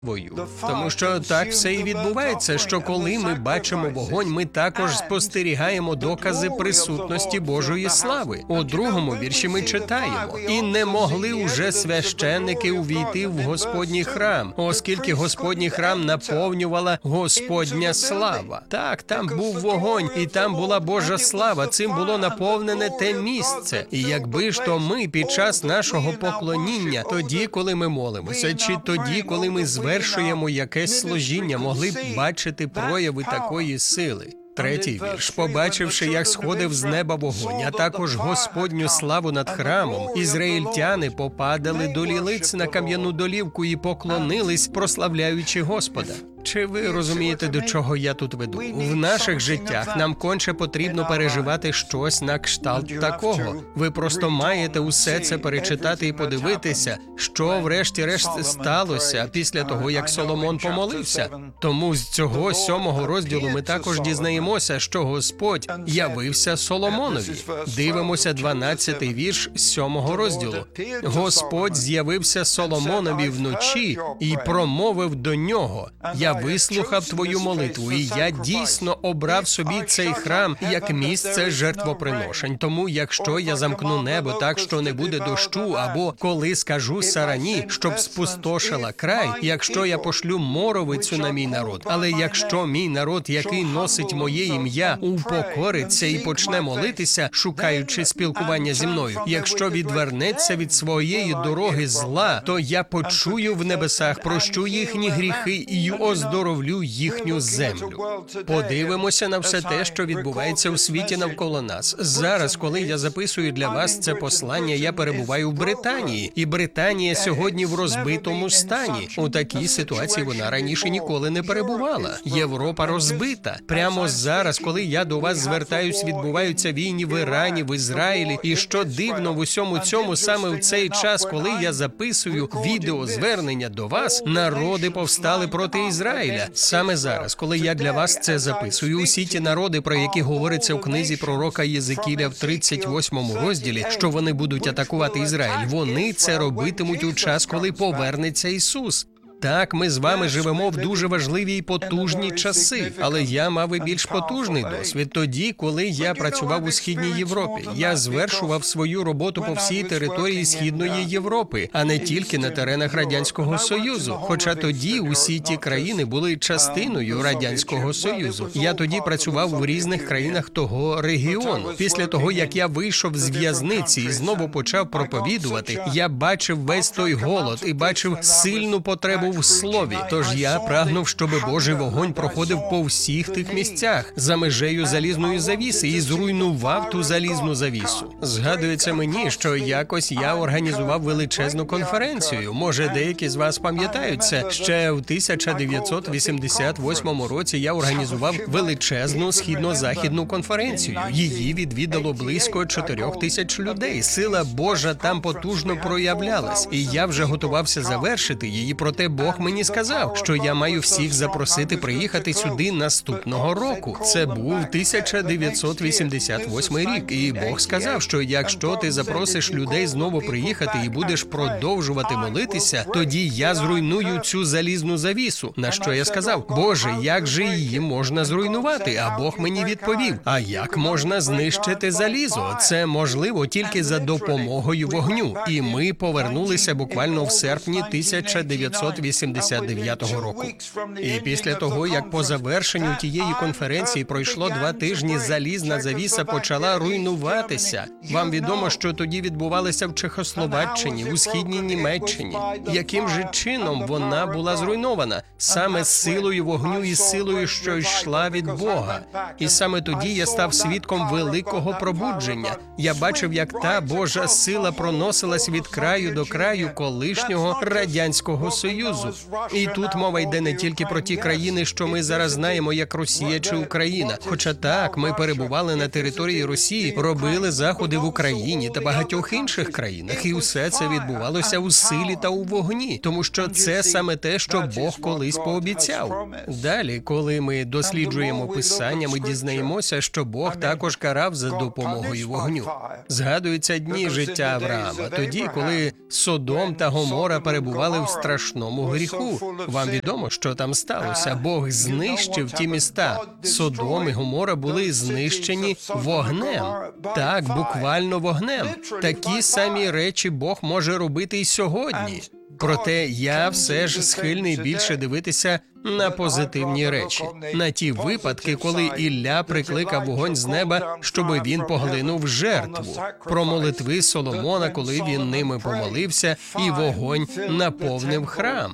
Тому що так все і відбувається, що коли ми бачимо вогонь, ми також спостерігаємо докази присутності Божої слави. У 2-му вірші ми читаємо: «І не могли уже священники увійти в Господній храм, оскільки Господній храм наповнювала Господня слава». Так, там був вогонь, і там була Божа слава, цим було наповнене те місце. І якби ж то ми під час нашого поклоніння, тоді, коли ми молимося, чи тоді, коли ми звершуємо якесь служіння, могли б бачити прояви такої сили. 3-й вірш. «Побачивши, як сходив з неба вогонь, а також Господню славу над храмом, ізраїльтяни попадали до лілиць на кам'яну долівку і поклонились, прославляючи Господа». Чи ви розумієте, до чого я тут веду? В наших життях нам конче потрібно переживати щось на кшталт такого. Ви просто маєте усе це перечитати і подивитися, що врешті-решт сталося після того, як Соломон помолився. Тому з цього 7-го розділу ми також дізнаємося, що Господь явився Соломонові. Дивимося 12-й вірш 7-го розділу. «Господь з'явився Соломонові вночі і промовив до нього: Я вислухав твою молитву, і я дійсно обрав собі цей храм як місце жертвоприношень. Тому якщо я замкну небо так, що не буде дощу, або коли скажу сарані, щоб спустошила край, якщо я пошлю моровицю на мій народ, але якщо мій народ, який носить моє ім'я, упокориться і почне молитися, шукаючи спілкування зі мною, якщо відвернеться від своєї дороги зла, то я почую в небесах, прощу їхні гріхи і оздоровлю їхню землю». Подивимося на все те, що відбувається у світі навколо нас. Зараз, коли я записую для вас це послання, я перебуваю в Британії. І Британія сьогодні в розбитому стані. У такій ситуації вона раніше ніколи не перебувала. Європа розбита. Прямо зараз, коли я до вас звертаюсь, відбуваються війни в Ірані, в Ізраїлі. І що дивно в усьому цьому, саме в цей час, коли я записую відеозвернення до вас, народи повстали проти Ізраїля. Саме зараз, коли я для вас це записую, усі ті народи, про які говориться у книзі пророка Єзекіля в 38-му розділі, що вони будуть атакувати Ізраїль, вони це робитимуть у час, коли повернеться Ісус. Так, ми з вами живемо в дуже важливі і потужні часи, але я мав і більш потужний досвід тоді, коли я працював у Східній Європі. Я звершував свою роботу по всій території Східної Європи, а не тільки на теренах Радянського Союзу. Хоча тоді усі ті країни були частиною Радянського Союзу. Я тоді працював в різних країнах того регіону. Після того, як я вийшов з в'язниці і знову почав проповідувати, я бачив весь той голод і бачив сильну потребу в слові. Тож я прагнув, щоб Божий вогонь проходив по всіх тих місцях за межею залізної завіси і зруйнував ту залізну завісу. Згадується мені, що якось я організував величезну конференцію. Може, деякі з вас пам'ятають це. Ще в 1988 році я організував величезну східно-західну конференцію. Її відвідало близько 4000 людей. Сила Божа там потужно проявлялась. І я вже готувався завершити її, проте Бог мені сказав, що я маю всіх запросити приїхати сюди наступного року. Це був 1988 рік, і Бог сказав, що якщо ти запросиш людей знову приїхати і будеш продовжувати молитися, тоді я зруйную цю залізну завісу. На що я сказав: Боже, як же її можна зруйнувати? А Бог мені відповів: а як можна знищити залізо? Це можливо тільки за допомогою вогню. І ми повернулися буквально в серпні 1989 року. І після того, як по завершенню тієї конференції пройшло 2 тижні, залізна завіса почала руйнуватися. Вам відомо, що тоді відбувалося в Чехословаччині, у Східній Німеччині. Яким же чином вона була зруйнована? Саме силою вогню і силою, що йшла від Бога. І саме тоді я став свідком великого пробудження. Я бачив, як та Божа сила проносилась від краю до краю колишнього Радянського Союзу. І тут мова йде не тільки про ті країни, що ми зараз знаємо, як Росія чи Україна. Хоча так, ми перебували на території Росії, робили заходи в Україні та багатьох інших країнах. І усе це відбувалося у силі та у вогні, тому що це саме те, що Бог колись пообіцяв. Далі, коли ми досліджуємо Писання, ми дізнаємося, що Бог також карав за допомогою вогню. Згадуються дні життя Авраама, тоді, коли Содом та Гомора перебували в страшному тому гріху. Вам відомо, що там сталося? Бог знищив ті міста. Содом і Гомора були знищені вогнем. Так, буквально вогнем. Такі самі речі Бог може робити і сьогодні. Проте я все ж схильний більше дивитися на позитивні речі, на ті випадки, коли Ілля прикликав вогонь з неба, щоби він поглинув жертву, про молитви Соломона, коли він ними помолився, і вогонь наповнив храм.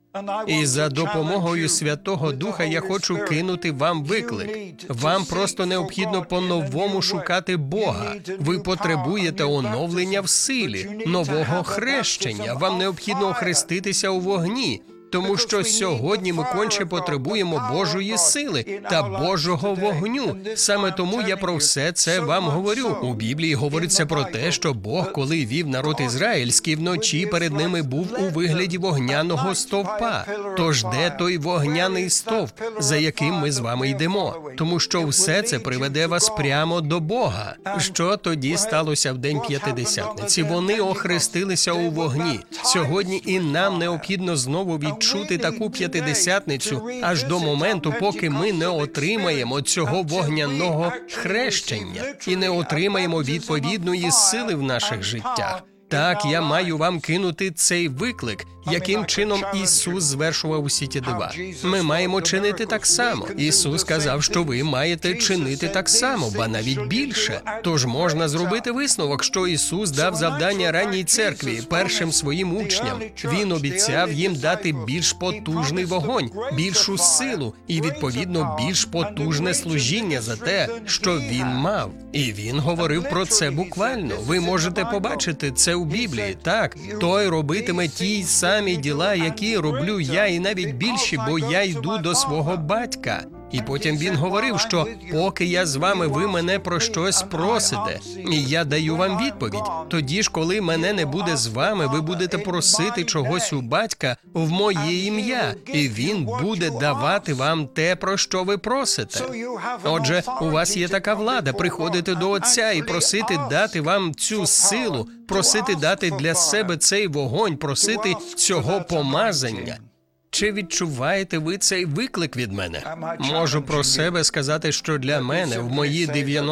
І за допомогою Святого Духа я хочу кинути вам виклик. Вам просто необхідно по-новому шукати Бога. Ви потребуєте оновлення в силі, нового хрещення. Вам необхідно охреститися у вогні. Тому що сьогодні ми конче потребуємо Божої сили та Божого вогню. Саме тому я про все це вам говорю. У Біблії говориться про те, що Бог, коли вів народ ізраїльський, вночі перед ними був у вигляді вогняного стовпа. Тож де той вогняний стовп, за яким ми з вами йдемо? Тому що все це приведе вас прямо до Бога. Що тоді сталося в День П'ятидесятниці? Вони охрестилися у вогні. Сьогодні і нам необхідно знову відчути таку п'ятидесятницю аж до моменту, поки ми не отримаємо цього вогняного хрещення і не отримаємо відповідної сили в наших життях. Так, я маю вам кинути цей виклик, яким чином Ісус звершував усі ті дива. Ми маємо чинити так само. Ісус сказав, що ви маєте чинити так само, ба навіть більше. Тож можна зробити висновок, що Ісус дав завдання ранній церкві, першим своїм учням. Він обіцяв їм дати більш потужний вогонь, більшу силу і, відповідно, більш потужне служіння за те, що Він мав. І Він говорив про це буквально. Ви можете побачити це у Біблії. Так, той робитиме ті самі діла, які роблю я, і навіть більші, бо я йду до свого батька. І потім він говорив, що поки я з вами, ви мене про щось просите, і я даю вам відповідь. Тоді ж, коли мене не буде з вами, ви будете просити чогось у батька в моє ім'я, і він буде давати вам те, про що ви просите. Отже, у вас є така влада приходити до Отця і просити дати вам цю силу, просити дати для себе цей вогонь, просити цього помазання. Чи відчуваєте ви цей виклик від мене? Можу про себе сказати, що для мене в мої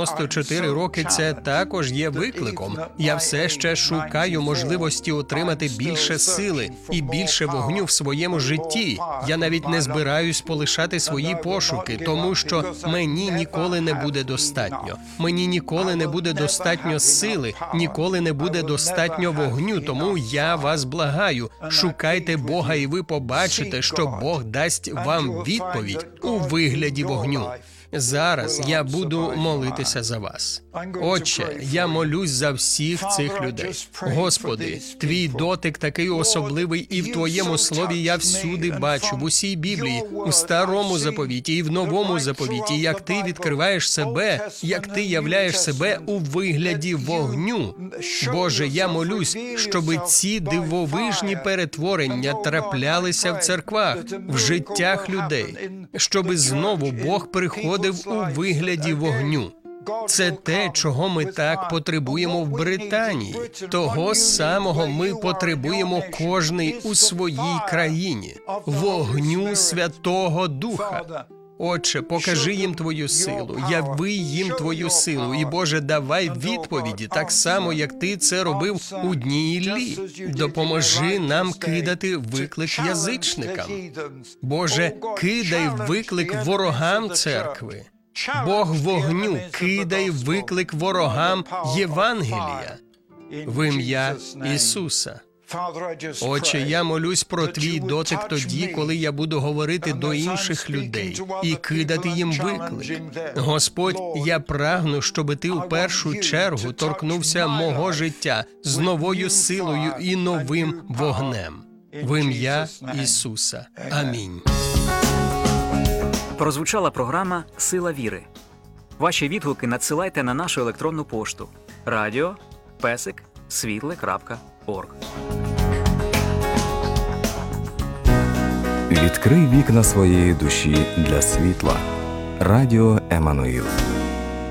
94 роки це також є викликом. Я все ще шукаю можливості отримати більше сили і більше вогню в своєму житті. Я навіть не збираюсь полишати свої пошуки, тому що мені ніколи не буде достатньо. Мені ніколи не буде достатньо сили, ніколи не буде достатньо вогню, тому я вас благаю, шукайте Бога і ви побачите, що Бог дасть вам відповідь у вигляді вогню. Зараз я буду молитися за вас. Отче, я молюсь за всіх цих людей. Господи, Твій дотик такий особливий, і в Твоєму слові я всюди бачу, в усій Біблії, у Старому заповіті і в Новому заповіті, як Ти відкриваєш себе, як Ти являєш себе у вигляді вогню. Боже, я молюсь, щоби ці дивовижні перетворення траплялися в церквах, в життях людей, щоби знову Бог приходив у вигляді вогню. Це те, чого ми так потребуємо в Британії. Того самого ми потребуємо кожний у своїй країні. Вогню Святого Духа. Отче, покажи їм Твою силу, яви їм Твою силу. І, Боже, давай відповіді, так само, як Ти це робив у дні Іллі. Допоможи нам кидати виклик язичникам. Боже, кидай виклик ворогам церкви. Бог вогню, кидай виклик ворогам Євангелія. В ім'я Ісуса. Отче, я молюсь про Твій дотик тоді, коли я буду говорити до інших людей і кидати їм виклик. Господь, я прагну, щоби Ти у першу чергу торкнувся мого життя з новою силою і новим вогнем. В ім'я Ісуса. Амінь. Прозвучала програма «Сила віри». Ваші відгуки надсилайте на нашу електронну пошту radio@світле.орг. Відкрий вікна своєї душі для світла. Радіо Еммануїл.